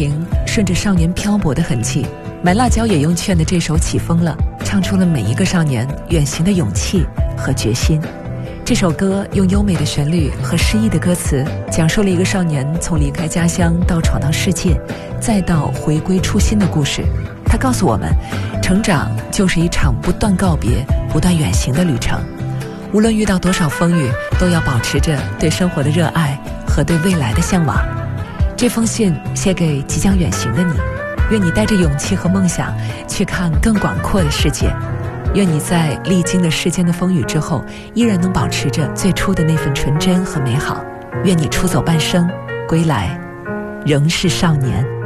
平顺着少年漂泊的痕迹，买辣椒也用劝的这首起风了，唱出了每一个少年远行的勇气和决心。这首歌用优美的旋律和诗意的歌词，讲述了一个少年从离开家乡到闯荡世界，再到回归初心的故事。它告诉我们，成长就是一场不断告别、不断远行的旅程。无论遇到多少风雨，都要保持着对生活的热爱和对未来的向往。这封信写给即将远行的你，愿你带着勇气和梦想去看更广阔的世界。愿你在历经了世间的风雨之后，依然能保持着最初的那份纯真和美好。愿你出走半生，归来仍是少年。